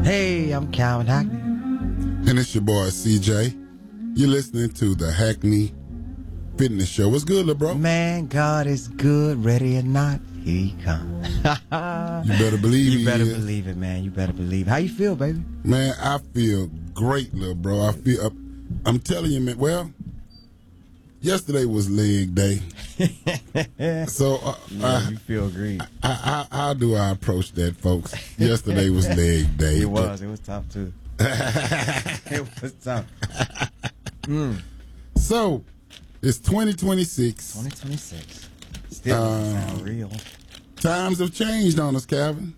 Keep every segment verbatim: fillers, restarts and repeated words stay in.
Hey, I'm Calvin Hackney. And it's your boy, C J. You're listening to the Hackney Fitness Show. What's good, little bro? Man, God is good, ready or not, here he comes. You better believe it. You better is. believe it, man. You better believe it. How you feel, baby? Man, I feel great, little bro. I feel, I'm telling you, man, well, yesterday was leg day. so, uh, yeah, I, you feel great. I, I, how do I approach that, folks? Yesterday was leg day. It was. It was tough, too. It was tough. Mm. So, it's twenty twenty-six. twenty twenty-six. Still doesn't Um, sound real. Times have changed on us, Calvin.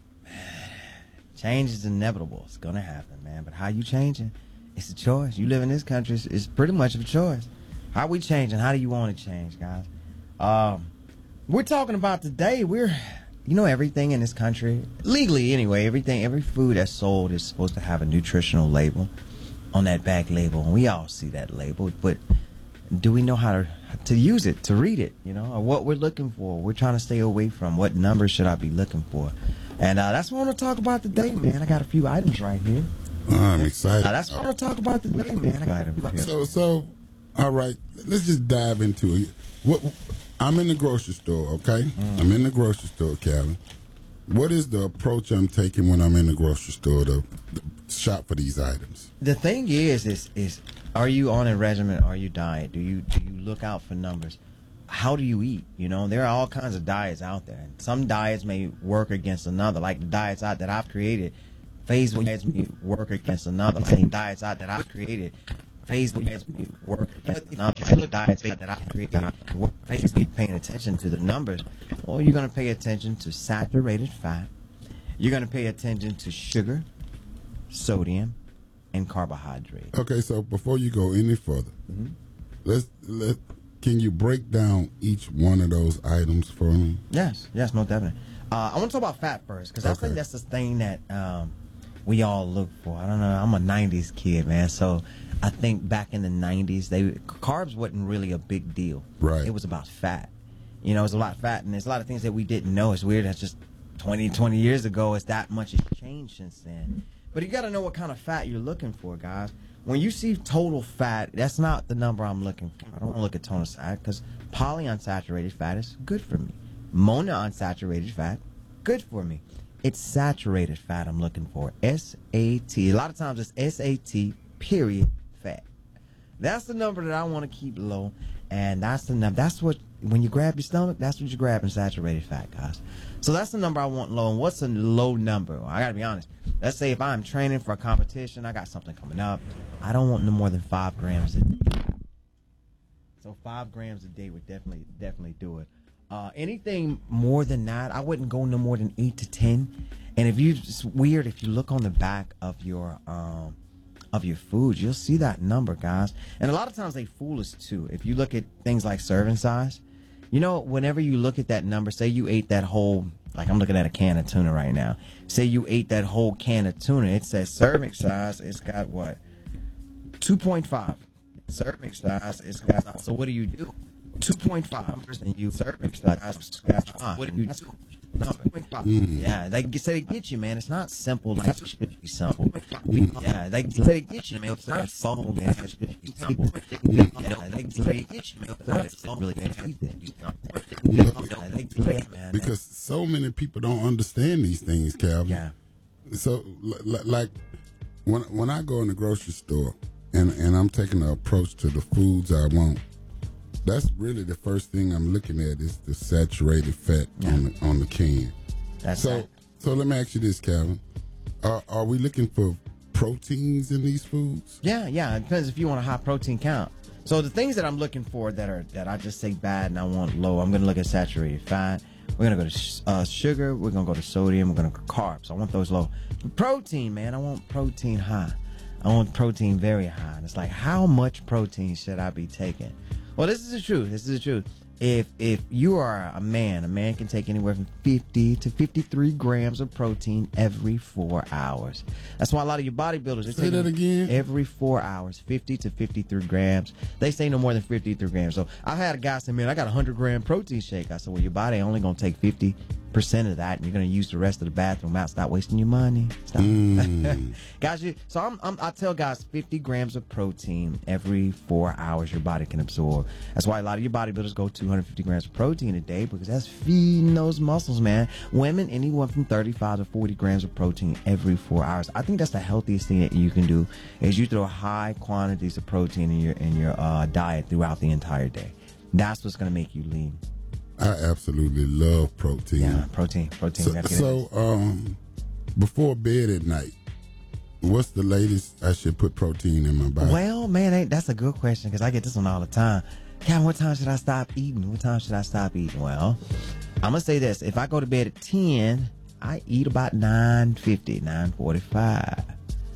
Change is inevitable. It's going to happen, man. But how you changing? It's a choice. You live in this country. It's, it's pretty much a choice. How we changing? How do you want to change, guys? Um, we're talking about today. We're, you know, everything in this country, legally anyway, everything, every food that's sold is supposed to have a nutritional label on that back label. And we all see that label. But do we know how to, to use it, to read it, you know, or what we're looking for? We're trying to stay away from. What numbers should I be looking for? And uh, that's what I want to talk about today, man. I got a few items right here. Oh, I'm excited. Uh, that's what I want to talk about today, man. I got items here. So, so, all right, let's just dive into it. What I'm in the grocery store, okay? Mm. I'm in the grocery store, Calvin. What is the approach I'm taking when I'm in the grocery store to, to shop for these items? The thing is, is, is, are you on a regimen? Are you diet? Do you do you look out for numbers? How do you eat? You know, there are all kinds of diets out there. And some diets may work against another, like the diets out that I've created. Phase diets may work against another. Like the diets out that I've created. Phase diets may work against another. The diets that I've created. Phase be paying attention to the numbers. Well, you're going to pay attention to saturated fat. You're going to pay attention to sugar, sodium, and carbohydrate. Okay, so before you go any further, mm-hmm. let's let. Can you break down each one of those items for me? Yes, yes, no, definitely. Uh, I want to talk about fat first, because okay. I think that's the thing that um, we all look for. I don't know. I'm a nineties kid, man, so I think back in the nineties, they carbs wasn't really a big deal. Right. It was about fat. You know, it was a lot of fat, and there's a lot of things that we didn't know. It's weird. That's just twenty, twenty years ago. It's that much has changed since then. But you got to know what kind of fat you're looking for, guys. When you see total fat, that's not the number I'm looking for. I don't want to look at total fat, because polyunsaturated fat is good for me. Monounsaturated fat, good for me. It's saturated fat I'm looking for. S A T. A lot of times it's S A T, period, fat. That's the number that I want to keep low, and that's the number. That's what, when you grab your stomach, that's what you're grabbing, saturated fat, guys. So that's the number I want low. And what's a low number? Well, I got to be honest. Let's say if I'm training for a competition, I got something coming up, I don't want no more than five grams a day. So five grams a day would definitely, definitely do it. Uh, anything more than that, I wouldn't go no more than eight to ten. And if you, it's weird, if you look on the back of your um, of your food, you'll see that number, guys. And a lot of times they fool us too. If you look at things like serving size, you know, whenever you look at that number, say you ate that whole, like I'm looking at a can of tuna right now. Say you ate that whole can of tuna. It says serving size. It's got what? two point five. Serving size. It's got. So what do you do? two point five. And you serving size. What do you do? Mm. Yeah, they say they get you, man. It's not simple. Like, it should be simple. Yeah, they say they get you, man. It's not simple, man. It should be simple. Yeah, they say they get you, man. It's not really man. Because so many people don't understand these things, Calvin. Yeah. So, like, when when I go in the grocery store and and I'm taking the approach to the foods I want, that's really the first thing I'm looking at is the saturated fat yeah. on the on the can. That's so. That. So let me ask you this, Calvin: Are are we looking for proteins in these foods? Yeah, yeah. It depends if you want a high protein count. So the things that I'm looking for that are that I just say bad and I want low, I'm gonna look at saturated fat. We're gonna go to uh, sugar. We're gonna go to sodium. We're gonna go to carbs. I want those low. Protein, man. I want protein high. I want protein very high. And it's like, how much protein should I be taking? Well, this is the truth. This is the truth. If if you are a man, a man can take anywhere from fifty to fifty-three grams of protein every four hours. That's why a lot of your bodybuilders, say that again. Every four hours, fifty to fifty-three grams. They say no more than fifty-three grams. So I've had a guy say, man, I got a one hundred gram protein shake. I said, well, your body only going to take fifty percent of that, and you're going to use the rest of the bathroom out. Stop wasting your money. Stop. Mm. Guys, you, so I'm, I'm, I tell guys fifty grams of protein every four hours your body can absorb. That's why a lot of your bodybuilders go two hundred fifty grams of protein a day, because that's feeding those muscles, man. Women, anyone from thirty-five to forty grams of protein every four hours. I think that's the healthiest thing that you can do, is you throw high quantities of protein in your in your uh, diet throughout the entire day. That's what's going to make you lean. I absolutely love protein. Yeah, protein, protein. So, Gotta get so um, before bed at night, what's the latest I should put protein in my body? Well, man, ain't- that's a good question, because I get this one all the time. Calvin, what time should I stop eating? What time should I stop eating? Well, I'm going to say this. If I go to bed at ten, I eat about nine fifty, nine forty-five.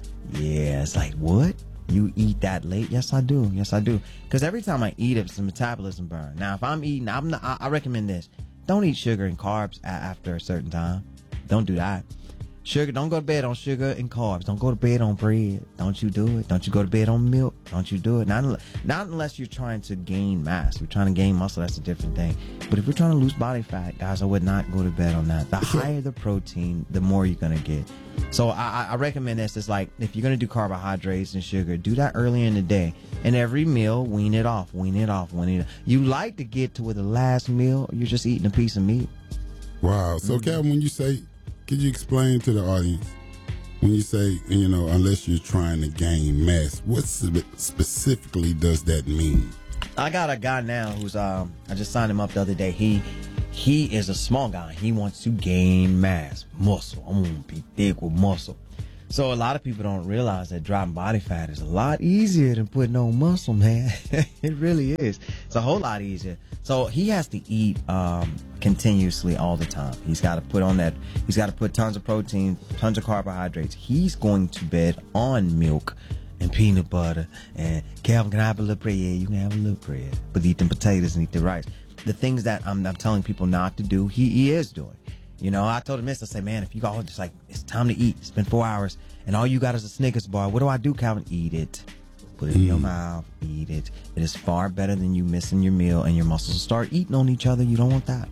Yeah, it's like, what? You eat that late? Yes, I do. Yes, I do. Because every time I eat, it's a metabolism burn. Now, if I'm eating, I'm not, I, I recommend this. Don't eat sugar and carbs a- after a certain time. Don't do that. Sugar, don't go to bed on sugar and carbs. Don't go to bed on bread. Don't you do it. Don't you go to bed on milk. Don't you do it. Not, unless, not unless you're trying to gain mass. If you're trying to gain muscle, that's a different thing. But if you're trying to lose body fat, guys, I would not go to bed on that. The higher the protein, the more you're going to get. So I, I recommend this. It's like, if you're going to do carbohydrates and sugar, do that earlier in the day. And every meal, wean it off, wean it off, wean it off. You like to get to where the last meal, you're just eating a piece of meat. Wow. So, mm-hmm. Calvin, when you say, could you explain to the audience, when you say, you know, unless you're trying to gain mass, what specifically does that mean? I got a guy now who's, um, I just signed him up the other day. He he is a small guy. He wants to gain mass, muscle. I'm going to be thick with muscle. So a lot of people don't realize that dropping body fat is a lot easier than putting on muscle, man. It really is. It's a whole lot easier. So he has to eat um, continuously all the time. He's got to put on that. He's got to put tons of protein, tons of carbohydrates. He's going to bed on milk and peanut butter. And Calvin, can I have a little bread? Yeah, you can have a little bread. But eat them potatoes and eat the rice. The things that I'm, I'm telling people not to do, he, he is doing. You know, I told him this. I say, man, if you go, just like, it's time to eat. It's been four hours, and all you got is a Snickers bar. What do I do, Calvin? Eat it. Put it in your mouth. Eat it. It is far better than you missing your meal, and your muscles will start eating on each other. You don't want that.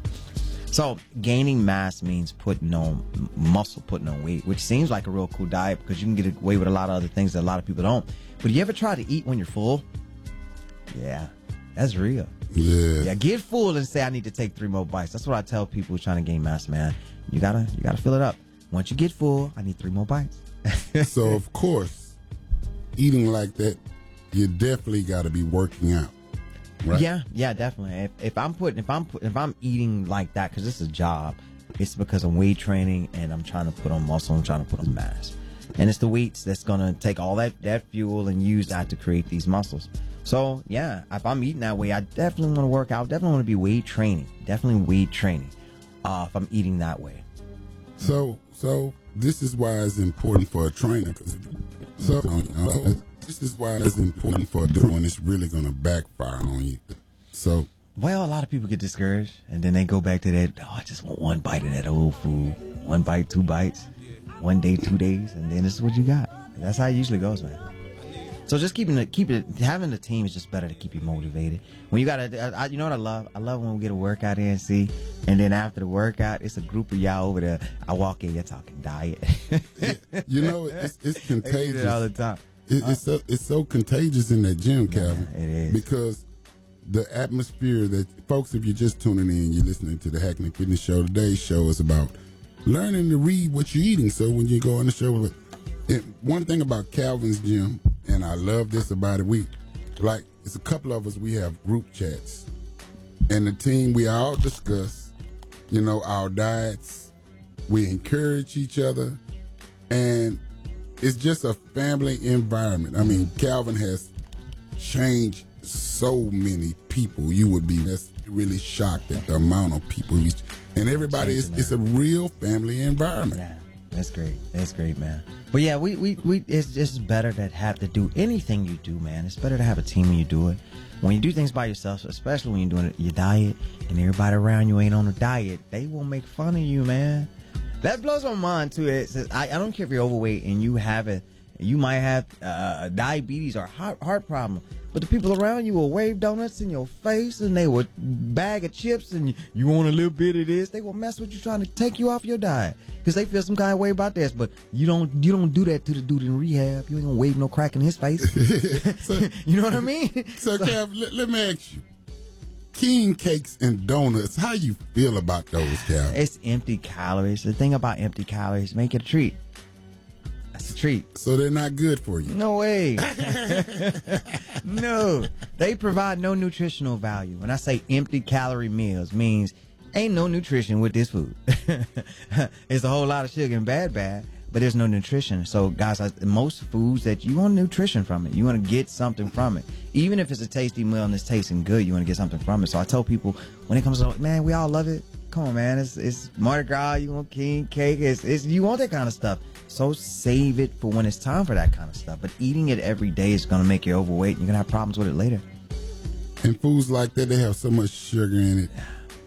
So gaining mass means putting on muscle, putting on weight, which seems like a real cool diet because you can get away with a lot of other things that a lot of people don't. But you ever try to eat when you're full? Yeah, that's real. Yeah. Yeah, get full and say, I need to take three more bites. That's what I tell people who are trying to gain mass, man. You gotta, you gotta fill it up. Once you get full, I need three more bites. So, of course, eating like that, you definitely got to be working out. Right? Yeah, yeah, definitely. If, if I'm putting, if I'm put, if I'm eating like that, because this is a job, it's because I'm weight training and I'm trying to put on muscle. I'm trying to put on mass, and it's the weights that's gonna take all that that fuel and use that to create these muscles. So yeah, if I'm eating that way, I definitely want to work out. Definitely want to be weight training. Definitely weight training. Uh, if I'm eating that way. So, so this is why it's important for a trainer. So, uh, this is why it's important for doing. It's really going to backfire on you. So, well, a lot of people get discouraged, and then they go back to that. Oh, I just want one bite of that old food. One bite, two bites, one day, two days, and then this is what you got. That's how it usually goes, man. So just keeping it, keep it, having a team is just better to keep you motivated. When you got to, I, you know what I love? I love when we get a workout in, see, and then after the workout, it's a group of y'all over there. I walk in, you're talking diet. You know, it's, it's contagious. It all the time. It, it's so, it's so contagious in that gym, Calvin. Yeah, it is. Because the atmosphere that, folks, if you're just tuning in, you're listening to the Hackney Fitness Show. Today's show is about learning to read what you're eating. So when you go on the show, and one thing about Calvin's gym, and I love this about it, we, like, it's a couple of us, we have group chats. And the team, we all discuss, you know, our diets. We encourage each other. And it's just a family environment. I mean, Calvin has changed so many people. You would be just really shocked at the amount of people he's, and everybody is, it's a real family environment. Yeah. That's great. That's great, man. But yeah, we, we, we it's just better to have to do anything you do, man. It's better to have a team when you do it. When you do things by yourself, especially when you're doing it, your diet, and everybody around you ain't on a diet, they will make fun of you, man. That blows my mind too. It says, I, I don't care if you're overweight and you have it You might have uh, diabetes or heart, heart problem. But the people around you will wave donuts in your face, and they will bag of chips, and you, you want a little bit of this. They will mess with you, trying to take you off your diet because they feel some kind of way about this. But you don't you don't do that to the dude in rehab. You ain't gonna wave no crack in his face. So, you know what I mean? So, so Kev, let, let me ask you. King cakes and donuts, how you feel about those, Kev? It's empty calories. The thing about empty calories, make it a treat. That's a treat. So they're not good for you? No way. No. They provide no nutritional value. When I say empty calorie meals, means ain't no nutrition with this food. It's a whole lot of sugar and bad bad, but there's no nutrition. So guys, I, most foods that you want nutrition from it. You want to get something from it. Even if it's a tasty meal and it's tasting good, you want to get something from it. So I tell people when it comes to, man, we all love it. Come on, man. It's it's Mardi Gras. You want king cake. It's, it's you want that kind of stuff. So save it for when it's time for that kind of stuff. But eating it every day is going to make you overweight. And you're going to have problems with it later. And foods like that, they have so much sugar in it.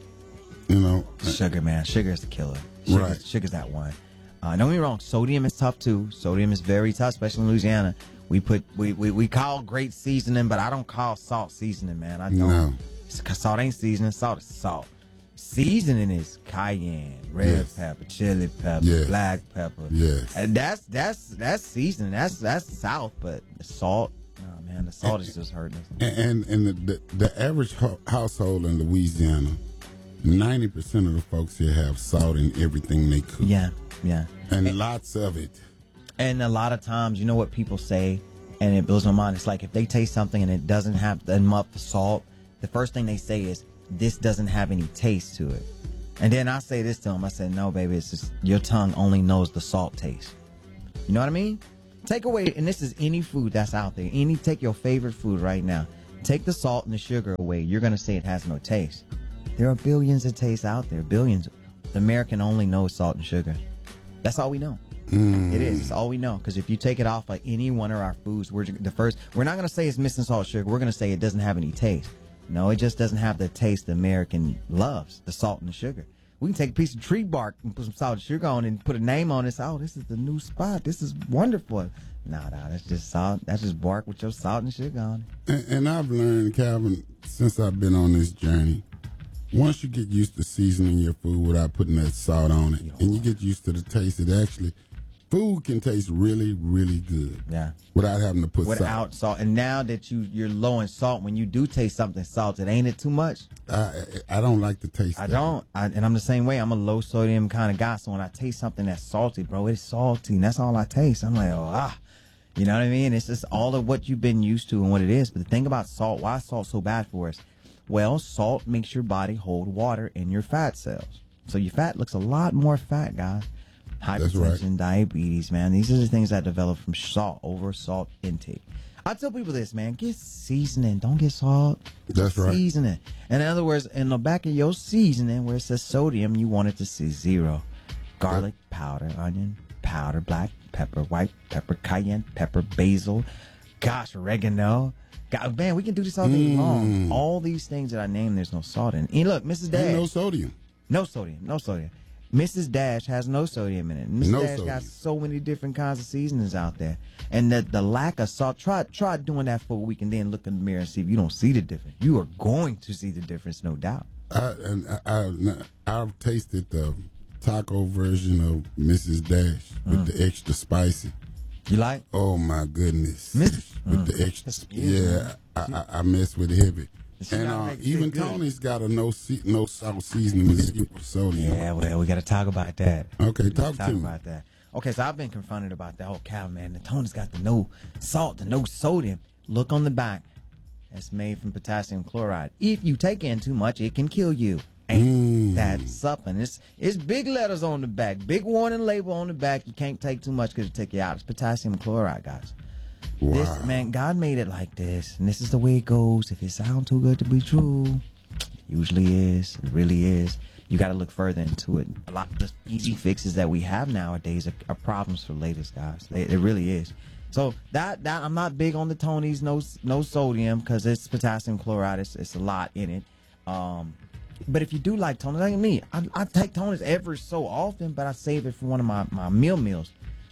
You know. Sugar, man. Sugar is the killer. Sugar, Right. Sugar's that one. Uh, don't get me wrong. Sodium is tough too. Sodium is very tough, especially in Louisiana. We put we, we, we call great seasoning, but I don't call salt seasoning, man. I don't. No. Salt ain't seasoning. Salt is salt. Seasoning is cayenne, red Yes. pepper, chili pepper, Yes. black pepper. Yes. And that's that's that's seasoning. That's that's south, but the salt, oh man, the salt is just hurting us. And and, and the, the, the average ho- household in Louisiana, ninety percent of the folks here have salt in everything they cook. Yeah, yeah. And lots of it. And a lot of times, you know what people say, and it blows my mind. It's like if they taste something and it doesn't have enough salt, the first thing they say is, this doesn't have any taste to it. And then I say this to them. I say, no, baby, it's just your tongue only knows the salt taste. You know what I mean? Take away, and this is any food that's out there. Any, take your favorite food right now. Take the salt and the sugar away. You're going to say it has no taste. There are billions of tastes out there. Billions. The American only knows salt and sugar. That's all we know. Mm. It is. It's all we know. Because if you take it off of any one of our foods, we're the first. We're not going to say it's missing salt, sugar. We're going to say it doesn't have any taste. No, it just doesn't have the taste the American loves, the salt and the sugar. We can take a piece of tree bark and put some salt and sugar on it and put a name on it. Say, oh, this is the new spot. This is wonderful. Nah, nah, that's just salt. That's just bark with your salt and sugar on it. And, and I've learned, Calvin, since I've been on this journey, once you get used to seasoning your food without putting that salt on it, and you get used to the taste, it actually, food can taste really, really good. Yeah. Without having to put Without salt. salt. And now that you, you're low in salt, when you do taste something salted, ain't it too much? I, I don't like the taste I of don't. I, and I'm the same way. I'm a low sodium kind of guy. So when I taste something that's salty, bro, it's salty. And that's all I taste. I'm like, oh, ah. You know what I mean? It's just all of what you've been used to and what it is. But the thing about salt, why is salt so bad for us? Well, salt makes your body hold water in your fat cells. So your fat looks a lot more fat, guys. Hypertension, right. diabetes, man. These are the things that develop from salt, over salt intake. I tell people this, man. Get seasoning. Don't get salt. That's right. Seasoning. And in other words, in the back of your seasoning where it says sodium, you want it to see zero. Garlic powder, onion powder, black pepper, white pepper, cayenne pepper, basil. Gosh, oregano. God, man, we can do this all day Mm. long. All these things that I named, there's no salt in. And look, Missus Dash. And no sodium. No sodium. No sodium. Missus Dash has no sodium in it. Missus No Dash sodium. got so many different kinds of seasonings out there. And the, the lack of salt, try try doing that for a week and then look in the mirror and see if you don't see the difference. You are going to see the difference, no doubt. I, and I, I, I've tasted the taco version of Missus Dash with Mm. the extra spicy. You like? Oh my goodness! Miss- With Mm. the extra, That's beautiful. yeah, I, I, I mess with it heavy. She And gotta uh, make it even good. Tony's got a no se- no salt seasoning with sodium. Yeah, well, we got to talk about that. Okay, We gotta talk talk to me. about that. Okay, so I've been confronted about that whole cow, man. The Tony's got the no salt, the no sodium. Look on the back. It's made from potassium chloride. If you take in too much, it can kill you. Ain't Mm. that something? It's it's big letters on the back, big warning label on the back. You can't take too much because it'll take you out. It's potassium chloride, guys. Wow. This man, God made it like this, and this is the way it goes. If it sounds too good to be true, it usually is. It really is. You got to look further into it. A lot of the easy fixes that we have nowadays are, are problems for ladies, guys. It, it really is. So that that I'm not big on the Tony's no no sodium because it's potassium chloride. It's, it's a lot in it. Um, but if you do like Tony's, like me, I, I take Tony's every so often, but I save it for one of my, my meal meals.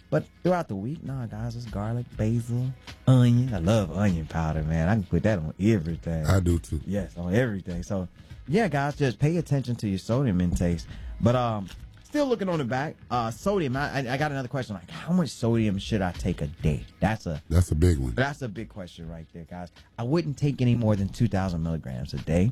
But throughout the week, nah, guys, it's garlic, basil, onion. I love onion powder, man. I can put that on everything. I do too. Yes, on everything. So, yeah, guys, just pay attention to your sodium intakes. But um, still looking on the back, uh, sodium. I, I got another question. Like, how much sodium should I take a day? That's a That's a big one. that's a big question right there, guys. I wouldn't take any more than two thousand milligrams a day.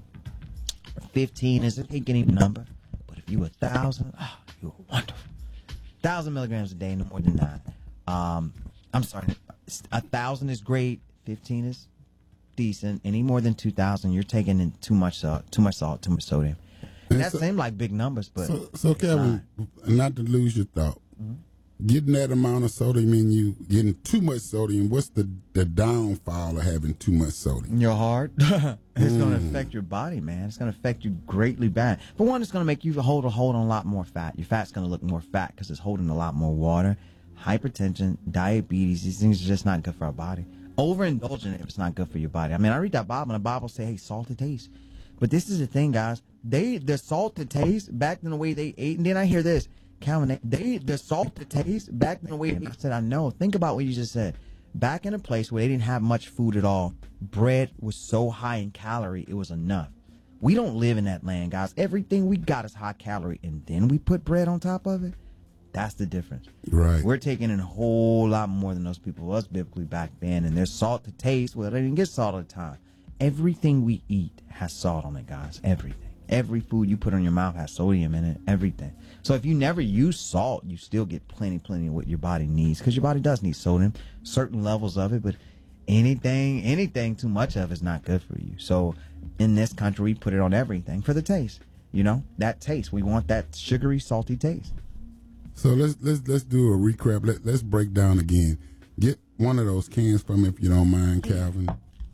Fifteen is a take any number, but if you a thousand, oh, you're wonderful. Thousand milligrams a day, no more than that. Um, I'm sorry, a thousand is great. Fifteen is decent. Any more than two thousand, you're taking in too much salt, too much salt, too much sodium. And that so, seems like big numbers, but so, so Kevin, not. not to lose your thought, mm-hmm. getting that amount of sodium in you, getting too much sodium. What's the the downfall of having too much sodium? Your heart. It's Mm. going to affect your body, man. It's going to affect you greatly bad. For one, it's going to make you hold a hold on a lot more fat. Your fat's going to look more fat because it's holding a lot more water. Hypertension, diabetes, these things are just not good for our body. Overindulging if it's not good for your body. I mean, I read that Bible, and the Bible say, hey, salty taste. But this is the thing, guys. They the salted taste back in the way they ate, and then I hear this, Calvin. They, they the salted taste back in the way they said. I know. Think about what you just said. Back in a place where they didn't have much food at all, bread was so high in calorie, it was enough. We don't live in that land, guys. Everything we got is high calorie, and then we put bread on top of it. That's the difference. Right. We're taking in a whole lot more than those people was biblically back then, and there's salt to taste. Well, they didn't get salt all the time. Everything we eat has salt on it, guys. Everything. Every food you put on your mouth has sodium in it. Everything. So if you never use salt, you still get plenty, plenty of what your body needs, because your body does need sodium, certain levels of it. But anything, anything too much of is not good for you. So in this country, we put it on everything for the taste. You know, that taste. We want that sugary, salty taste. So let's let's let's do a recap. Let, let's break down again. Get one of those cans for me if you don't mind, Calvin,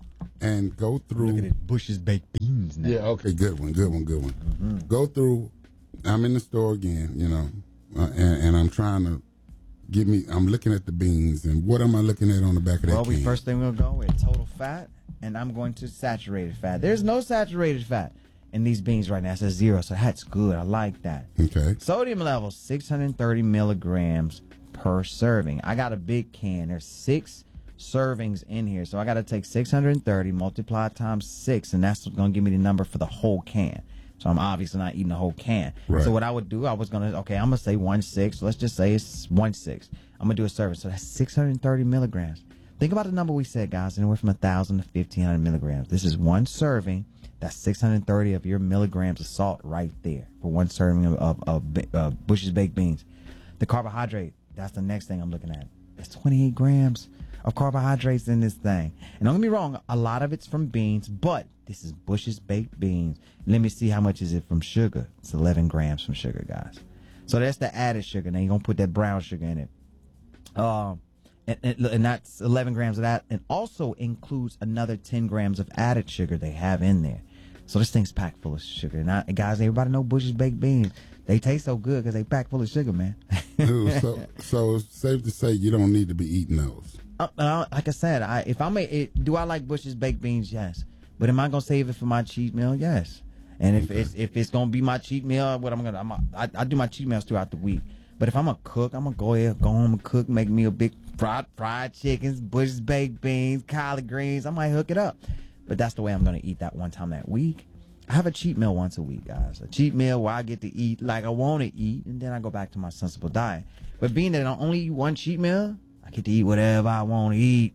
and go through. Look at Bush's baked beans now. Yeah, okay, good one, good one, good one. Mm-hmm. Go through. I'm in the store again, you know, uh, and, and I'm trying to get me. I'm looking at the beans, and what am I looking at on the back of that Well, can? we first thing we'll go with total fat, and I'm going to saturated fat. There's no saturated fat in these beans right now. It says zero, so that's good. I like that. Okay. Sodium level six hundred thirty milligrams per serving. I got a big can. There's six servings in here, so I got to take six hundred thirty multiplied times six, and that's going to give me the number for the whole can. So I'm obviously not eating the whole can. Right. So what I would do, I was going to, okay, I'm going to say one six. Let's just say it's one six. I'm going to do a serving. So that's six hundred thirty milligrams. Think about the number we said, guys, anywhere from one thousand to fifteen hundred milligrams. This is one serving. That's six hundred thirty of your milligrams of salt right there for one serving of, of, of uh, Bush's baked beans. The carbohydrate, that's the next thing I'm looking at. There's twenty-eight grams of carbohydrates in this thing. And don't get me wrong, a lot of it's from beans, but this is Bush's baked beans. Let me see how much is it from sugar. It's eleven grams from sugar, guys. So that's the added sugar. Now you're going to put that brown sugar in it. Um, and, and, and that's eleven grams of that. And also includes another ten grams of added sugar they have in there. So this thing's packed full of sugar. Now, guys, everybody know Bush's baked beans. They taste so good because they packed full of sugar, man. Dude, so, so it's safe to say you don't need to be eating those. Uh, uh, like I said, I if I'm a, it, do I like Bush's baked beans? Yes. But am I gonna save it for my cheat meal? Yes. And if okay. it's if it's gonna be my cheat meal, what I'm gonna I'm a, I, I do my cheat meals throughout the week. But if I'm a cook, I'm gonna go ahead, go home and cook, make me a big fried fried chickens, Bush's baked beans, collard greens. I might hook it up. But that's the way I'm gonna eat that one time that week. I have a cheat meal once a week, guys. A cheat meal where I get to eat like I want to eat, and then I go back to my sensible diet. But being that I only eat one cheat meal, I get to eat whatever I want to eat.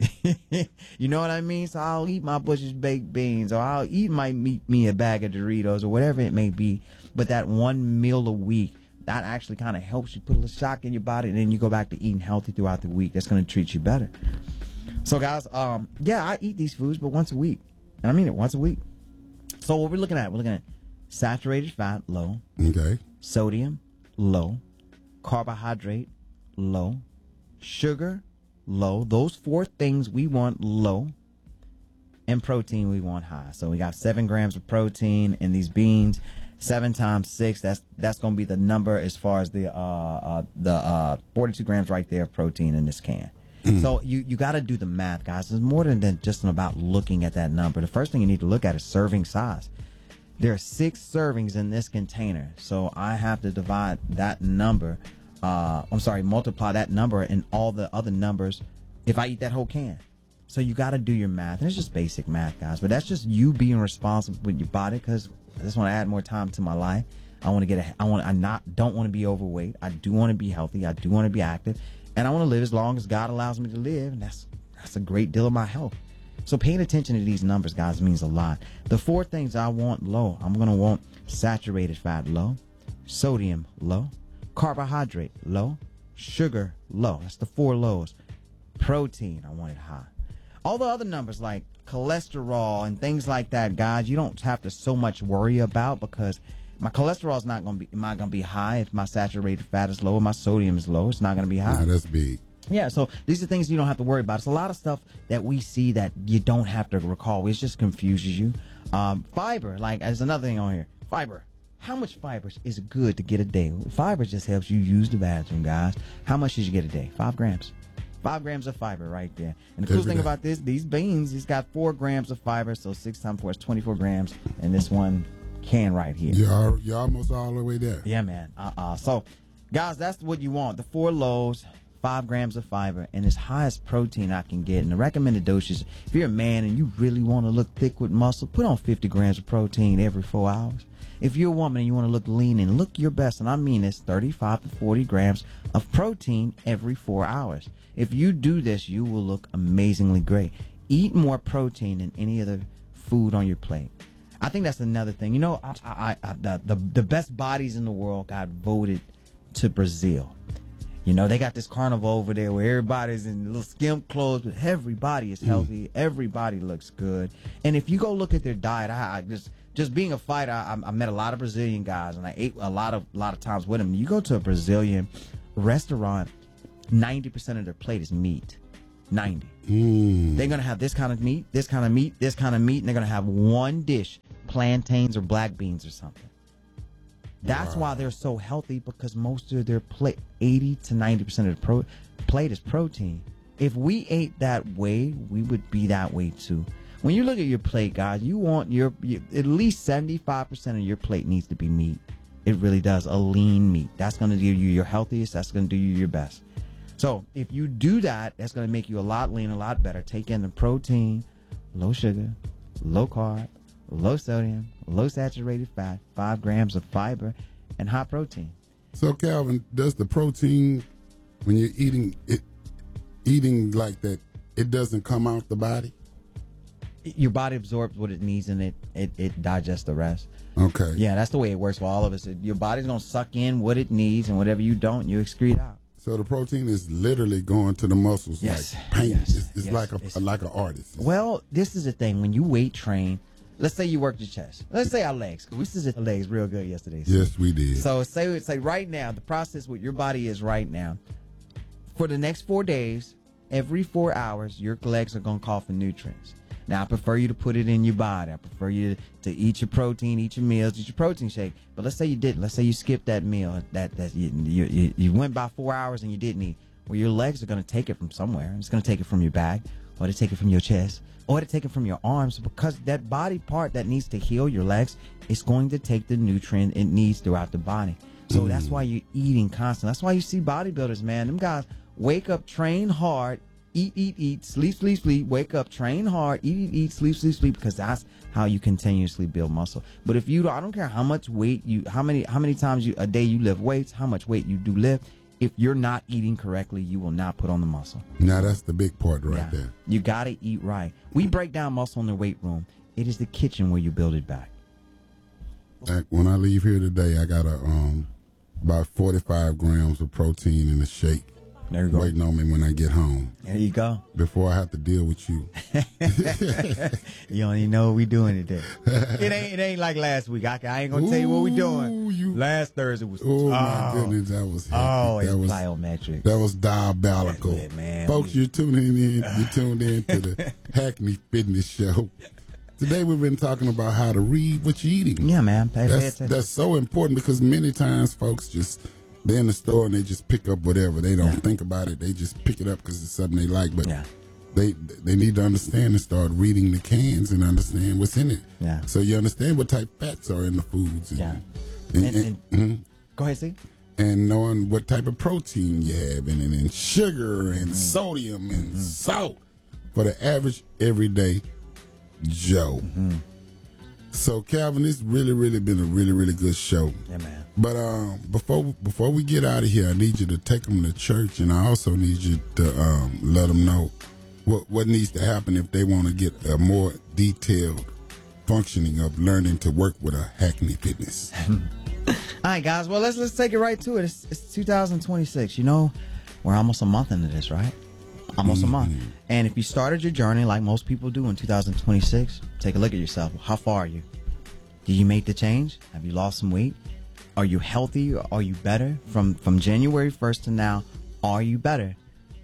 You know what I mean? So I'll eat my Bush's baked beans, or I'll eat my meat me a bag of Doritos, or whatever it may be. But that one meal a week, that actually kind of helps you put a little shock in your body, and then you go back to eating healthy throughout the week. That's going to treat you better. So guys, um, yeah, I eat these foods, but once a week. And I mean it, once a week. So what we're looking at, we're looking at saturated fat, low. Okay. Sodium, low. Carbohydrate, low. Sugar, low. Those four things we want low. And protein we want high. So we got seven grams of protein in these beans. Seven times six, that's that's going to be the number as far as the uh, uh the uh forty-two grams right there of protein in this can. Mm. So you, you got to do the math, guys. It's more than, than just about looking at that number. The first thing you need to look at is serving size. There are six servings in this container, so I have to divide that number uh, I'm sorry, multiply that number and all the other numbers if I eat that whole can. So you got to do your math. And it's just basic math, guys. But that's just you being responsible with your body, because I just want to add more time to my life. I want to get a, I want, I not, don't want to be overweight. I do want to be healthy. I do want to be active. And I want to live as long as God allows me to live. And that's, that's a great deal of my health. So paying attention to these numbers, guys, means a lot. The four things I want low, I'm going to want saturated fat low, sodium low, carbohydrate low, sugar low. That's the four lows. Protein, I want it high. All the other numbers like cholesterol and things like that, guys, you don't have to so much worry about, because my cholesterol is not going to be, not going to be high if my saturated fat is low, my sodium is low. It's not going to be high. Nah, that's big. Yeah, so these are things you don't have to worry about. It's a lot of stuff that we see that you don't have to recall. It just confuses you. Um, fiber, like, there's another thing on here. Fiber. How much fiber is good to get a day? Fiber just helps you use the bathroom, guys. How much did you get a day? Five grams. Five grams of fiber right there. And the cool thing about this, these beans, it's got four grams of fiber, so six times four is twenty-four grams in this one can right here. You're, you're almost all the way there. Yeah, man. Uh-uh. So, guys, that's what you want. The four lows, five grams of fiber, and as high as protein I can get. And the recommended dosage, if you're a man and you really want to look thick with muscle, put on fifty grams of protein every four hours. If you're a woman and you want to look lean and look your best, and I mean this, thirty-five to forty grams of protein every four hours. If you do this, you will look amazingly great. Eat more protein than any other food on your plate. I think that's another thing. You know, I, I, I, the, the, the best bodies in the world got voted to Brazil. You know, they got this carnival over there where everybody's in little skimp clothes, but everybody is healthy. Mm. Everybody looks good. And if you go look at their diet, I, I just just being a fighter, I, I met a lot of Brazilian guys, and I ate a lot of a lot of times with them. You go to a Brazilian restaurant, ninety percent of their plate is meat. ninety. Mm. They're going to have this kind of meat, this kind of meat, this kind of meat, and they're going to have one dish, plantains or black beans or something. That's wow. why they're so healthy, because most of their plate, eighty to ninety percent of the pro- plate is protein. If we ate that way, we would be that way too. When you look at your plate, guys, you want your, your at least seventy-five percent of your plate needs to be meat. It really does. A lean meat. That's going to do you your healthiest. That's going to do you your best. So if you do that, that's going to make you a lot leaner, a lot better. Take in the protein, low sugar, low carb, low sodium, low saturated fat, five grams of fiber, and high protein. So, Calvin, does the protein, when you're eating it, eating like that, it doesn't come out the body? Your body absorbs what it needs, and it, it, it digests the rest. Okay. Yeah, that's the way it works for all of us. Your body's going to suck in what it needs, and whatever you don't, you excrete out. So the protein is literally going to the muscles, yes. like paint. Yes. It's, it's yes. like a it's, like an artist. Well, this is the thing. When you weight train, let's say you work your chest. Let's say our legs. We did our legs real good yesterday. So. Yes, we did. So say say right now, the process with your body is right now. For the next four days, every four hours, your legs are going to call for nutrients. Now, I prefer you to put it in your body. I prefer you to eat your protein, eat your meals, eat your protein shake. But let's say you didn't. Let's say you skipped that meal. That that you you, you went by four hours and you didn't eat. Well, your legs are going to take it from somewhere. It's going to take it from your back, or to take it from your chest, or to take it from your arms, because that body part that needs to heal your legs is going to take the nutrient it needs throughout the body. So mm. that's why you're eating constant. That's why you see bodybuilders, man. Them guys wake up, train hard, eat, eat, eat, sleep, sleep, sleep, wake up, train hard, eat, eat, eat, sleep, sleep, sleep, because that's how you continuously build muscle. But if you, I don't care how much weight you, how many, how many times you a day you lift weights, how much weight you do lift, if you're not eating correctly, you will not put on the muscle. Now that's the big part right yeah. there. You got to eat right. We break down muscle in the weight room. It is the kitchen where you build it back. Like when I leave here today, I got a um about forty-five grams of protein in a shake. There you go. Waiting on me when I get home. There you go. Before I have to deal with you. You don't even know what we doing today. It ain't it ain't like last week. I, I ain't gonna Ooh, tell you what we doing. You, last Thursday was. Oh, oh my goodness, that was. Heavy. Oh, that it's was plyometric. That was diabolical, it, man. Folks. You're tuning in. You tuned in to the Hackney Fitness Show. Today we've been talking about how to read what you're eating. Yeah, man. Pay that's that's so important, because many times folks just. They're in the store and they just pick up whatever. They don't yeah. think about it. They just pick it up because it's something they like. But yeah. they they need to understand and start reading the cans and understand what's in it. Yeah. So you understand what type of fats are in the foods. And, yeah. And, and, and, and, mm-hmm. Go ahead, see. and knowing what type of protein you have in it, and sugar and mm-hmm. sodium and mm-hmm. salt for the average everyday Joe. Mm-hmm. So, Calvin, it's really, really been a really, really good show. Yeah, man. But um, before before we get out of here, I need you to take them to church, and I also need you to um, let them know what what needs to happen if they want to get a more detailed functioning of learning to work with a Hackney Fitness. All right, guys. Well, let's let's take it right to it. It's, it's two thousand twenty-six. You know, we're almost a month into this, right? Almost mm-hmm. a month. And if you started your journey like most people do in two thousand twenty-six, take a look at yourself. How far are you? Did you make the change? Have you lost some weight? Are you healthy? Are you better? From from January first to now, are you better?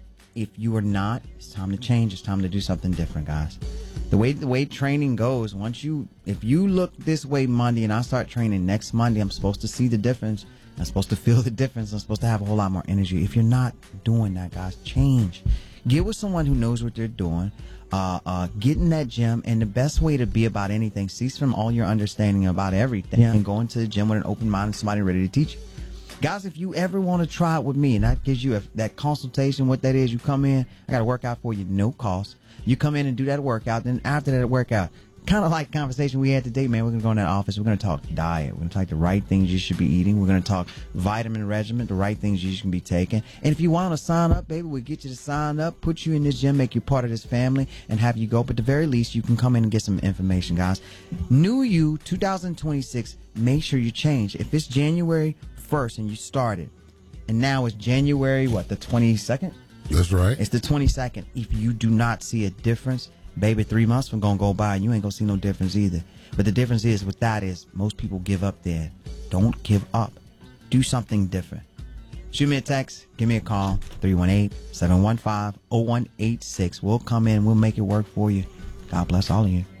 If you are not, it's time to change. It's time to do something different, guys. The way the way training goes, once you, if you look this way Monday and I start training next Monday, I'm supposed to see the difference. I'm supposed to feel the difference. I'm supposed to have a whole lot more energy. If you're not doing that, guys, change. Get with someone who knows what they're doing. Uh, uh, get in that gym, and the best way to be about anything, cease from all your understanding about everything, yeah. and go into the gym with an open mind and somebody ready to teach you. Guys, if you ever want to try it with me, and that gives you a, that consultation, what that is, you come in, I got a workout for you, no cost. You come in and do that workout, then after that workout, kind of like the conversation we had today, man, we're going to go in that office, we're going to talk diet, we're going to talk the right things you should be eating, we're going to talk vitamin regimen, the right things you should be taking. And if you want to sign up, baby, we'll get you to sign up, put you in this gym, make you part of this family, and have you go. But at the very least, you can come in and get some information, guys. New you, two thousand twenty-six, make sure you change. If it's January first and you started, and now it's January, what, the twenty-second? That's right. It's the twenty-second. If you do not see a difference, baby, three months from gonna go by and you ain't gonna see no difference either. But the difference is, with that is, most people give up there. Don't give up. Do something different. Shoot me a text. Give me a call. three one eight, seven one five, zero one eight six. We'll come in. We'll make it work for you. God bless all of you.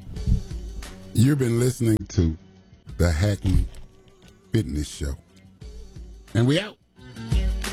You've been listening to the Hackney Fitness Show. And we out.